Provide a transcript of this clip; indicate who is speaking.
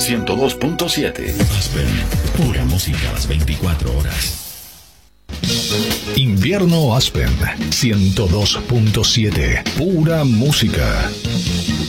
Speaker 1: 102.7.
Speaker 2: Aspen, pura música a las 24 horas.
Speaker 3: Invierno Aspen 102.7, pura música.